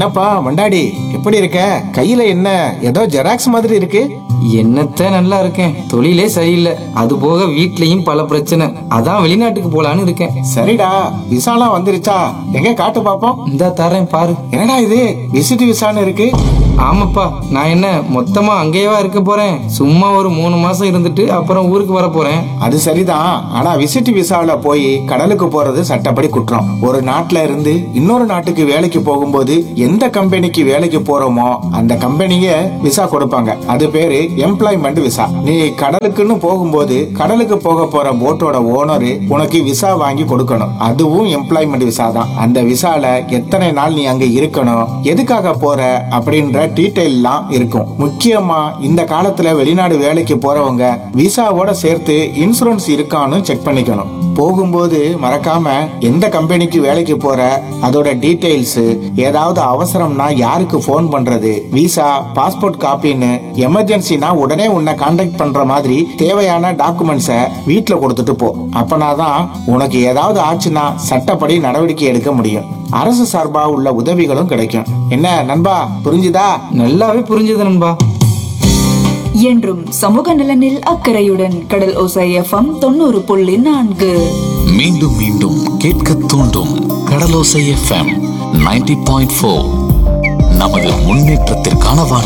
என்னப்பா மண்டாடி, எப்படி இருக்க? கையில என்ன ஏதோ ஜெராக்ஸ் மாதிரி இருக்கு? என்னத்த நல்லா இருக்கேன். தொழிலே சரியில்லை. அது போக வீட்லயும் பல பிரச்சனை. அதான் வெளிநாட்டுக்கு போலான்னு இருக்கேன். சரிடா, விசாலாம் வந்துருச்சா? எங்க காட்டு பாப்போம். இந்தா தரேன் பாரு. என்னடா இது, விசிட் விசான்னு இருக்கு? ஆமாப்பா, நான் என்ன மொத்தமா அங்கேயேவா இருக்க போறேன்? சும்மா ஒரு 3 மாசம் இருந்துட்டு அப்புறம் ஊருக்கு வர போறேன். அது சரிதான். ஆனா விசிட் விசாவில போய் கடலுக்கு போறது சட்டப்படி குற்றம். ஒரு நாட்டுல இருந்து இன்னொரு நாட்டுக்கு வேலைக்கு போகும்போது எந்த கம்பெனிக்கு வேலைக்கு போறோமோ அந்த கம்பெனிய விசா கொடுப்பாங்க. அது பேரு எம்ப்ளாய்மெண்ட் விசா. நீ கடலுக்குன்னு போகும்போது கடலுக்கு போக போற போட்டோட ஓனரு உனக்கு விசா வாங்கி கொடுக்கணும். அதுவும் எம்ப்ளாய்மெண்ட் விசா தான். அந்த விசால எத்தனை நாள் நீ அங்க இருக்கணும், எதுக்காக போற அப்படின்ற டீடைல் எல்லாம் இருக்கும். முக்கியமா இந்த காலத்துல வெளிநாடு வேலைக்கு போறவங்க விசாவோட சேர்த்து இன்சூரன்ஸ் இருக்கான்னு செக் பண்ணிக்கணும். போகும்போது மறக்காம எந்த கம்பெனிக்கு வேலைக்கு போற, அதோட டீடைல்ஸ், ஏதாவது அவசரம்னா யாருக்கு போன் பண்றது, விசா, பாஸ்போர்ட் காப்பின்னு எமர்ஜென்சினா உடனே உன்னை கான்டாக்ட் பண்ற மாதிரி தேவையான டாக்குமெண்ட்ஸ வீட்டுல கொடுத்துட்டு போ. அப்பனாதான் உனக்கு ஏதாவது ஆச்சுன்னா சட்டப்படி நடவடிக்கை எடுக்க முடியும். அரசு சார்பா உள்ள உதவிகளும் கிடைக்கும். என்ன நண்பா, புரிஞ்சுதா? நல்லாவே புரிஞ்சது நண்பா. என்றும் சமூக நலனில் அக்கறையுடன் கடல் ஓசை எஃப்எம் 90.4. மீண்டும் மீண்டும் கேட்க தூண்டும் கடலோசை எஃப்எம் 90.4. நமது முன்னேற்றத்திற்கான